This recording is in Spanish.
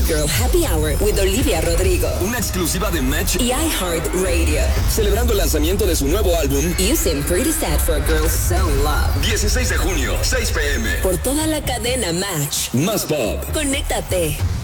Girl Happy Hour with Olivia Rodrigo. Una exclusiva de Match y iHeartRadio. Celebrando el lanzamiento de su nuevo álbum You Seem Pretty Sad for a Girl So in Love. 16 de junio, 6 p.m. Por toda la cadena Match. Más Pop. Conéctate.